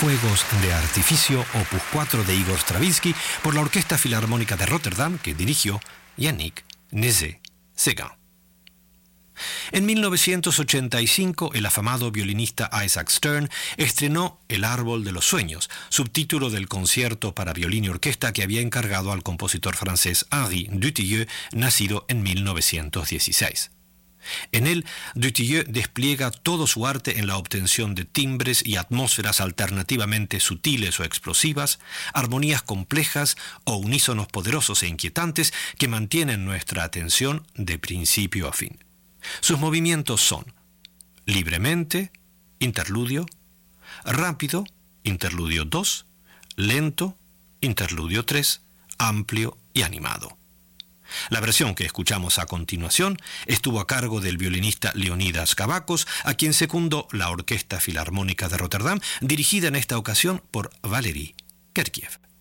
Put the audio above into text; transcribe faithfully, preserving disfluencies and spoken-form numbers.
Fuegos de Artificio, opus cuatro de Igor Stravinsky, por la Orquesta Filarmónica de Rotterdam, que dirigió Yannick Nézet-Séguin. En mil novecientos ochenta y cinco, el afamado violinista Isaac Stern estrenó El Árbol de los Sueños, subtítulo del concierto para violín y orquesta que había encargado al compositor francés Henri Dutilleux, nacido en mil novecientos dieciséis. En él, Dutilleux despliega todo su arte en la obtención de timbres y atmósferas alternativamente sutiles o explosivas, armonías complejas o unísonos poderosos e inquietantes que mantienen nuestra atención de principio a fin. Sus movimientos son libremente, interludio, rápido, interludio dos, lento, interludio tres, amplio y animado. La versión que escuchamos a continuación estuvo a cargo del violinista Leonidas Kavakos, a quien secundó la Orquesta Filarmónica de Rotterdam, dirigida en esta ocasión por Valery Gergiev.